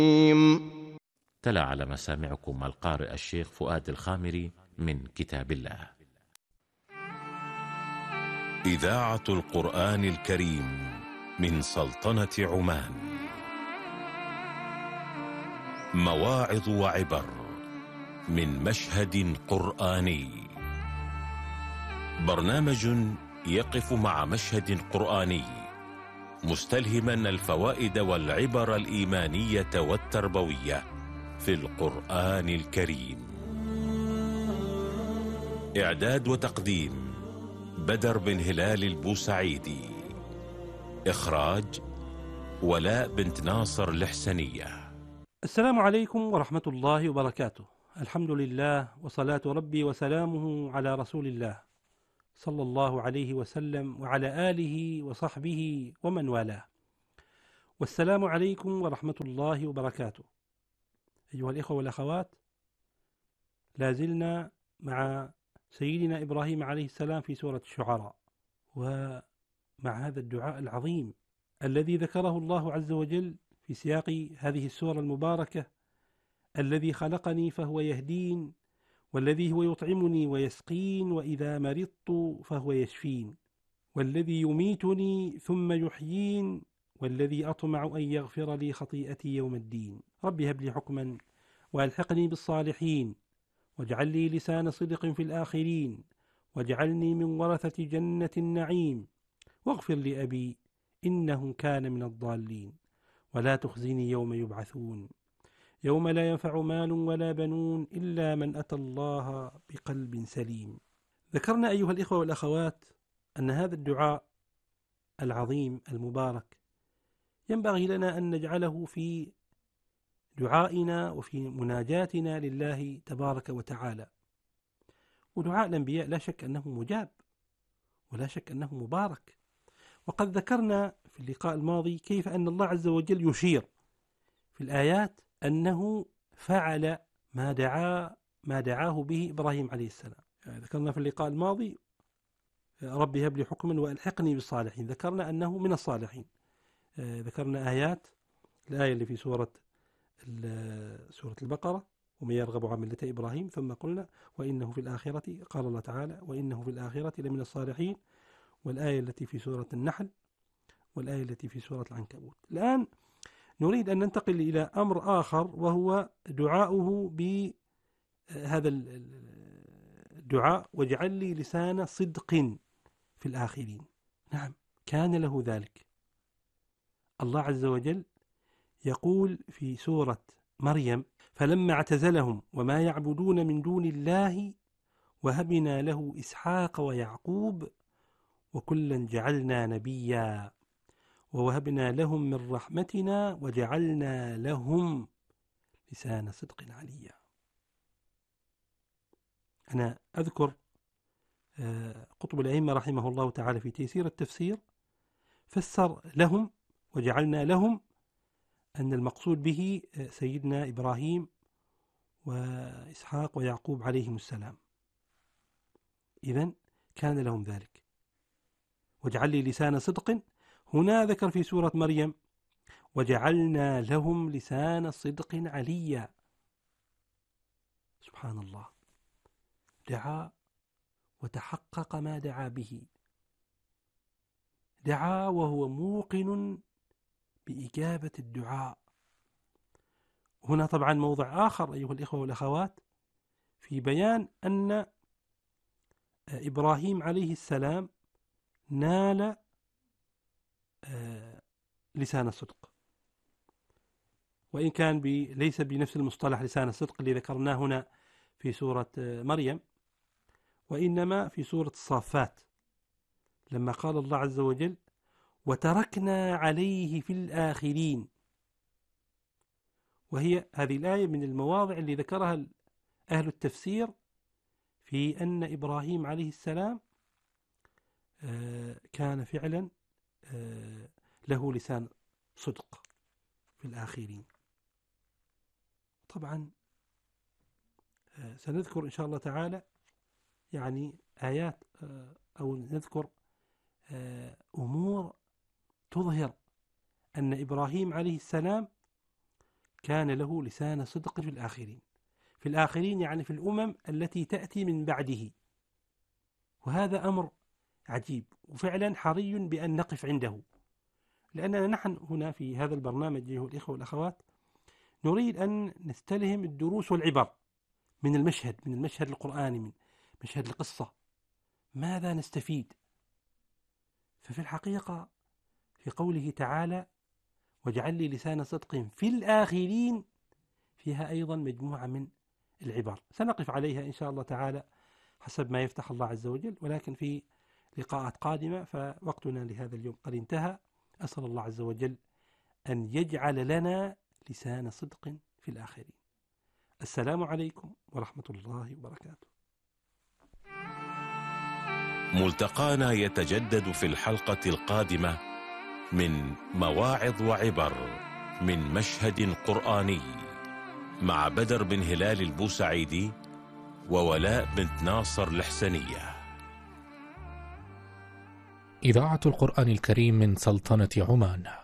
تلا على مسامعكم القارئ الشيخ فؤاد الخامري من كتاب الله. إذاعة القرآن الكريم من سلطنة عمان. مواعظ وعبر من مشهد قرآني. برنامج يقف مع مشهد قرآني مستلهما الفوائد والعبر الإيمانية والتربوية في القرآن الكريم. إعداد وتقديم بدر بن هلال البوسعيدي. إخراج ولاء بنت ناصر الحسنية. السلام عليكم ورحمة الله وبركاته. الحمد لله وصلاة ربي وسلامه على رسول الله صلى الله عليه وسلم وعلى آله وصحبه ومن والاه. والسلام عليكم ورحمة الله وبركاته. أيها الإخوة والأخوات، لازلنا مع سيدنا إبراهيم عليه السلام في سورة الشعراء، ومع هذا الدعاء العظيم الذي ذكره الله عز وجل في سياق هذه السورة المباركة: الذي خلقني فهو يهدين، والذي هو يطعمني ويسقين، وإذا مرضت فهو يشفين، والذي يميتني ثم يحيين، والذي أطمع أن يغفر لي خطيئتي يوم الدين. رب هب لي حكما وألحقني بالصالحين، واجعل لي لسان صدق في الآخرين، واجعلني من ورثة جنة النعيم، واغفر لأبي إنه كان من الضالين، ولا تخزني يوم يبعثون يوم لا ينفع مال ولا بنون إلا من أتى الله بقلب سليم. ذكرنا أيها الإخوة والأخوات أن هذا الدعاء العظيم المبارك ينبغي لنا أن نجعله في دعائنا وفي مناجاتنا لله تبارك وتعالى. ودعاء الأنبياء لا شك أنه مجاب، ولا شك أنه مبارك. وقد ذكرنا في اللقاء الماضي كيف أن الله عز وجل يشير في الآيات أنه فعل ما دعاه به إبراهيم عليه السلام. ذكرنا في اللقاء الماضي: رب هب لي حكما وألحقني بالصالحين. ذكرنا أنه من الصالحين. ذكرنا آيات، الآية اللي في سورة البقرة: ومن يرغب عن ملة إبراهيم، ثم قلنا وإنه في الآخرة، قال الله تعالى: وإنه في الآخرة لمن الصالحين، والآية التي في سورة النحل، والآية التي في سورة العنكبوت. الآن نريد أن ننتقل إلى أمر آخر، وهو دعاؤه بهذا الدعاء: واجعل لي لسان صدق في الآخرين. نعم، كان له ذلك. الله عز وجل يقول في سورة مريم: فلما اعتزلهم وما يعبدون من دون الله وهبنا له إسحاق ويعقوب وكلا جعلنا نبيا ووهبنا لهم من رحمتنا وجعلنا لهم لسان صدق عليا. أنا أذكر قطب الأئمة رحمه الله تعالى في تيسير التفسير فسر لهم وجعلنا لهم أن المقصود به سيدنا إبراهيم وإسحاق ويعقوب عليهم السلام. إذن كان لهم ذلك. واجعل لي لسان صدق، هنا ذكر في سورة مريم: وجعلنا لهم لسان صدق عليا. سبحان الله، دعا وتحقق ما دعا به. دعا وهو موقن بإجابة الدعاء. هنا طبعا موضع آخر أيها الإخوة والأخوات في بيان أن إبراهيم عليه السلام نال لسان الصدق، وإن كان ليس بنفس المصطلح لسان الصدق اللي ذكرناه هنا في سورة مريم، وإنما في سورة الصافات لما قال الله عز وجل: وتركنا عليه في الآخرين. وهي هذه الآية من المواضع اللي ذكرها أهل التفسير في أن إبراهيم عليه السلام كان فعلا له لسان صدق في الآخرين. طبعا سنذكر إن شاء الله تعالى يعني آيات أو نذكر أمور تظهر أن إبراهيم عليه السلام كان له لسان صدق في الآخرين. في الآخرين يعني في الأمم التي تأتي من بعده. وهذا أمر عجيب، وفعلا حري بأن نقف عنده، لأننا نحن هنا في هذا البرنامج أيها الإخوة والأخوات نريد أن نستلهم الدروس والعبر من المشهد القرآني، من مشهد القصة. ماذا نستفيد؟ ففي الحقيقة في قوله تعالى واجعل لي لسان صدق في الآخرين فيها أيضا مجموعة من العبر سنقف عليها إن شاء الله تعالى حسب ما يفتح الله عز وجل، ولكن في لقاءات قادمة. فوقتنا لهذا اليوم قد انتهى. أسأل الله عز وجل أن يجعل لنا لسان صدق في الآخرين. السلام عليكم ورحمة الله وبركاته. ملتقانا يتجدد في الحلقة القادمة من مواعظ وعبر من مشهد قرآني مع بدر بن هلال البوسعيدي وولاء بنت ناصر الحسنية. إذاعة القرآن الكريم من سلطنة عمان.